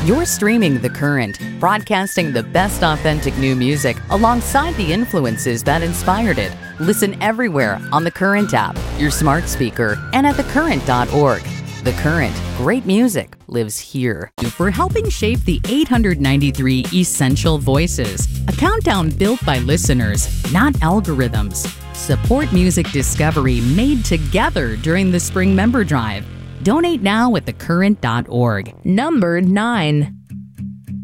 You're streaming The Current, broadcasting the best authentic new music alongside the influences that inspired it. Listen everywhere on the Current app, your smart speaker, and at thecurrent.org. The Current, great music lives here. For helping shape the 893 essential voices, a countdown built by listeners, not algorithms. Support music discovery made together during the Spring Member Drive. Donate now at thecurrent.org. Number 9.